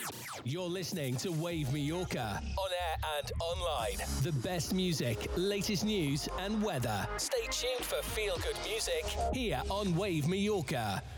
You're listening to Wave Mallorca, on air and online. The best music, latest news and weather. Stay tuned for feel-good music here on Wave Mallorca.